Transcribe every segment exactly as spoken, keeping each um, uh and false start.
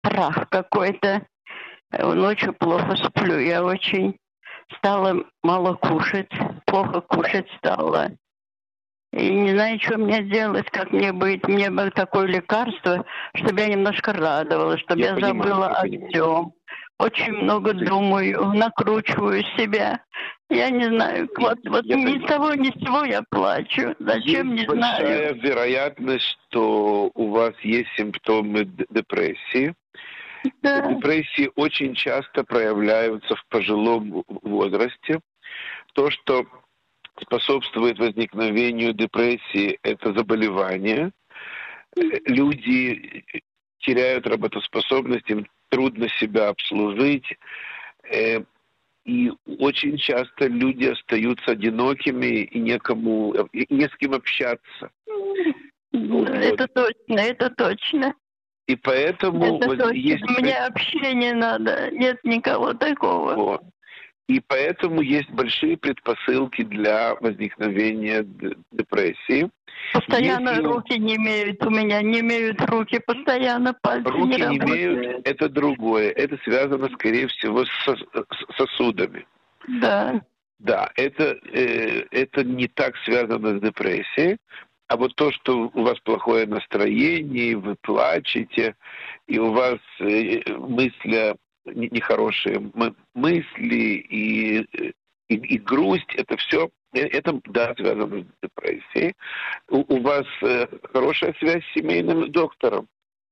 прах какой-то. Э, Ночью плохо сплю. Я очень стала мало кушать, плохо кушать стала. И не знаю, что мне делать, как мне быть. Мне бы такое лекарство, чтобы я немножко радовалась, чтобы Я я, понимаю, забыла я о понимаю. всем. Очень много думаю, накручиваю себя. Я не знаю, вот, вот Я ни понимаю. с того ни с сего я плачу. Зачем, Есть не большая знаю. вероятность, что у вас есть симптомы д- депрессии. Да, Депрессии очень часто проявляются в пожилом в- возрасте. То, что способствует возникновению депрессии, это заболевание. Э, Люди теряют работоспособность, им трудно себя обслужить. Э, И очень часто люди остаются одинокими и некому, и не с кем общаться. Вот. это точно, это точно. И поэтому Это вот точно. есть, Мне общения надо. Нет никого такого. вот. И поэтому есть большие предпосылки для возникновения д- депрессии. Постоянно Если руки не имеют у меня, не имеют руки, постоянно пальцы не руки не имеют, работают. это другое. Это связано, скорее всего, с сос- с сосудами. Да. Да, это, э, это не так связано с депрессией. А вот то, что у вас плохое настроение, вы плачете, и у вас э, мысли, не- нехорошие мы- мысли и, э, и, и грусть, это все, это, да, связано с депрессией. У, у вас э, хорошая связь с семейным доктором.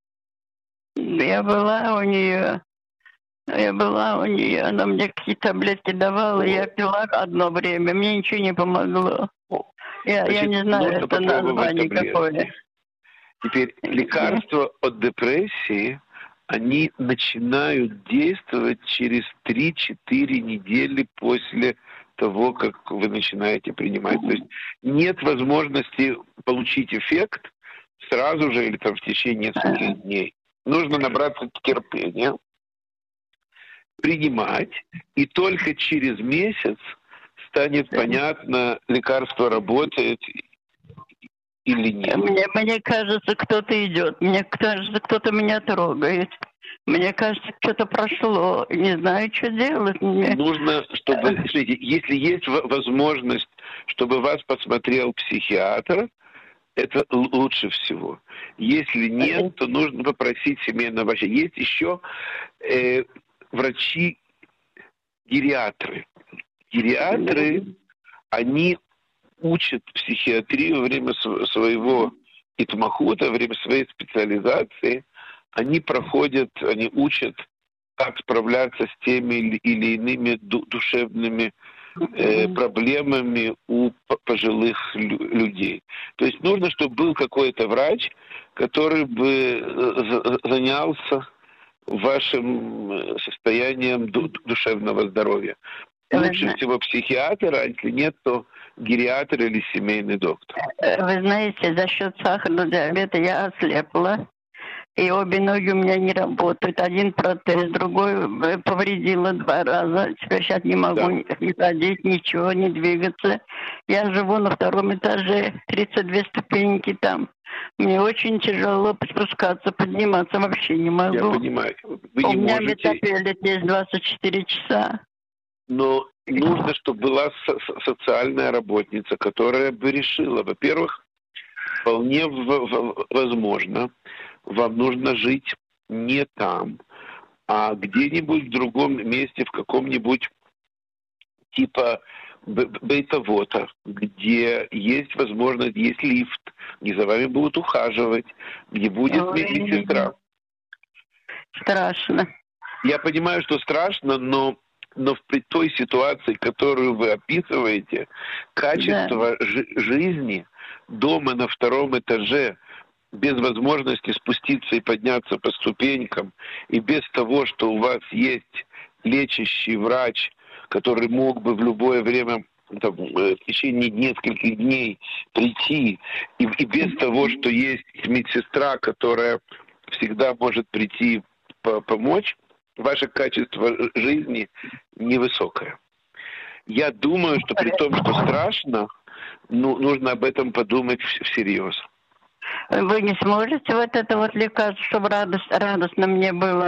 Я была у нее, я была у нее, она мне какие-то таблетки давала, я пила одно время, мне ничего не помогло. Я, я Значит, не знаю, нужно это попробовать название какое. таблетки. Теперь лекарства от депрессии, они начинают действовать через три-четыре недели после того, как вы начинаете принимать. То есть нет возможности получить эффект сразу же или там в течение нескольких дней. Нужно набраться терпения, принимать, и только через месяц станет понятно, лекарство работает или нет. Мне, мне кажется, кто-то идет, мне кажется, кто-то меня трогает. Мне кажется, что-то прошло, не знаю, что делать мне. Нужно, чтобы, смотрите, если есть в- возможность, чтобы вас посмотрел психиатр, это л- лучше всего. Если нет, то нужно попросить семейного врача. Есть еще э, врачи-гериатры. Гериатры, они учат психиатрию во время св- своего итмахута, во время своей специализации. Они проходят, они учат, как справляться с теми или или иными ду- душевными э, проблемами у п- пожилых лю- людей. То есть нужно, чтобы был какой-то врач, который бы э, за- занялся вашим э, состоянием ду- душевного здоровья. Лучше всего психиатр, а если нет, то гериатр или семейный доктор. Вы знаете, за счет сахарного диабета я ослепла. И обе ноги у меня не работают. Один протез, другой э, повредила два раза. Теперь сейчас не могу Да. ни ни ходить, ничего, не двигаться. Я живу на втором этаже, тридцать две ступеньки там. Мне очень тяжело спускаться, подниматься вообще не могу. Я понимаю. Вы У не меня можете, метапелит есть двадцать четыре часа. но нужно, чтобы была со- со- социальная работница, которая бы решила, во-первых, вполне в- в- возможно, вам нужно жить не там, а где-нибудь в другом месте, в каком-нибудь типа б- бейтовота, где есть возможность, есть лифт, где за вами будут ухаживать, где будет Ой, медсестра. страшно. Я понимаю, что страшно, но, но в при той ситуации, которую вы описываете, качество жи- жизни дома на втором этаже, без возможности спуститься и подняться по ступенькам, и без того, что у вас есть лечащий врач, который мог бы в любое время, там, э, в течение нескольких дней прийти, и, и без того, что есть медсестра, которая всегда может прийти по- помочь, ваше качество жизни невысокое. Я думаю, что при том, что страшно, ну, нужно об этом подумать вс- всерьез. Вы не сможете вот это вот лекарство, чтобы радость, радостно мне было?